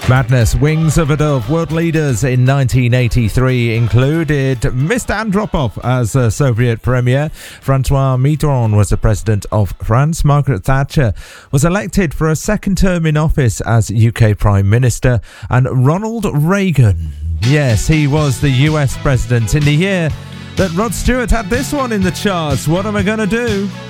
Madness, Wings of a Dove. World leaders in 1983 included Mr. Andropov as Soviet Premier. Francois Mitterrand was the President of France. Margaret Thatcher was elected for a second term in office as UK Prime Minister. And Ronald Reagan, yes, he was the US President in the year that Rod Stewart had this one in the charts. What am I gonna do?